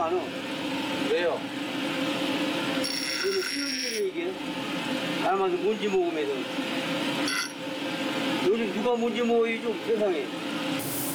많아. 왜요? 이거 쉬운 일이 이게. 아마도 먼지 먹으면서. 요즘 누가 먼지 먹어요, 좀 세상에.